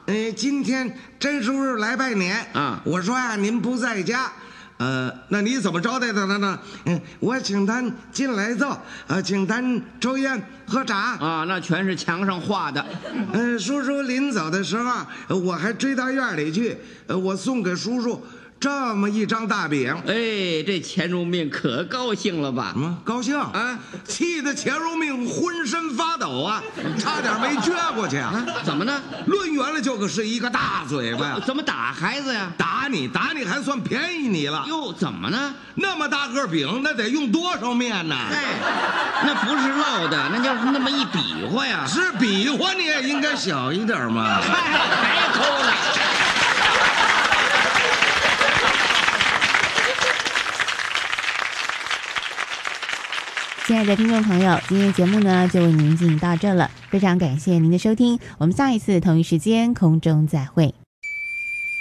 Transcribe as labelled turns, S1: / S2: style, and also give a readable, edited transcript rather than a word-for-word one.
S1: 今天甄叔叔来拜年
S2: 啊。
S1: 我说呀，您不在家。那你怎么招待他呢？我请他进来坐，请他抽烟喝茶
S2: 啊，那全是墙上画的。
S1: 叔叔临走的时候，我还追到院里去，我送给叔叔这么一张大饼。
S2: 哎，这钱如命可高兴了吧？
S1: 高兴啊！气得钱如命浑身发抖啊，差点没撅过去啊！
S2: 怎么呢？
S1: 抡圆了就可是一个大嘴巴呀！
S2: 怎么打孩子呀？
S1: 打你还算便宜你了。
S2: 哟，怎么呢？
S1: 那么大个饼，那得用多少面呢？
S2: 哎，那不是漏的，那叫那么一比划呀。
S1: 是比划，你也应该小一点嘛。
S2: 还抠呢。
S3: 亲爱的听众朋友，今天节目呢就为您进行到这了，非常感谢您的收听，我们下一次同一时间空中再会。